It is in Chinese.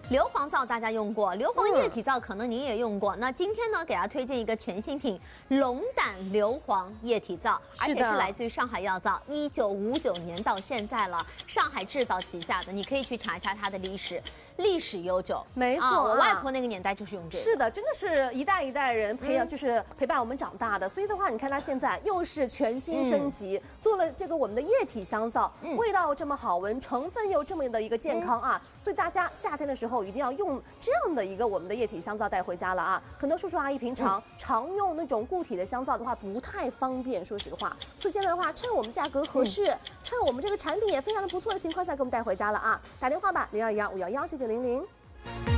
硫磺皂大家用过，硫磺液体皂可能您也用过。那今天呢，给大家推荐一个全新品龙胆硫磺液体皂，而且是来自于上海药皂，1959年到现在了，上海制造旗下的，你可以去查一下它的历史。历史悠久， 没错、 我外婆那个年代就是用这个。 是的，真的是一代一代人培养，就是陪伴我们长大的。所以的话，你看它现在又是全新升级，做了这个我们的液体香皂，味道这么好闻，成分又这么的一个健康啊。所以大家夏天的时候一定要用这样的一个我们的液体香皂带回家了啊。很多叔叔阿姨平常常用那种固体的香皂的话不太方便，说实话。所以现在的话，趁我们价格合适，趁我们这个产品也非常的不错的情况下，给我们带回家了啊。打电话吧，0215119900。